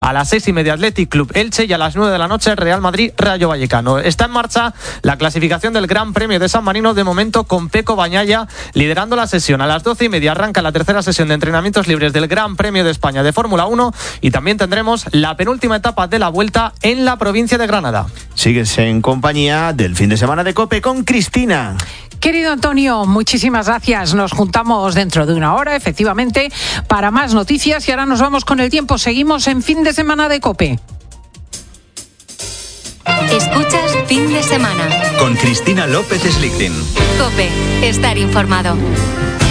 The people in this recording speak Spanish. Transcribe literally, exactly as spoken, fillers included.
A las seis y media Athletic Club Elche y a las nueve de la noche Real Madrid Rayo Vallecano. Está en marcha la clasificación del Gran Premio de San Marino, de momento con Peco Bañaya liderando la sesión. A las doce y media arranca la tercera sesión de entrenamientos libres del Gran Premio de España de Fórmula uno y también tendremos la penúltima etapa de la Vuelta en la provincia de Granada. Sigues en compañía del fin de semana de COPE con Cristina. Querido Antonio, muchísimas gracias. Nos juntamos dentro de una hora, efectivamente, para más noticias y ahora nos vamos con el tiempo. Seguimos en fin de semana de COPE. Escuchas Fin de Semana con Cristina López Slichting. COPE, estar informado.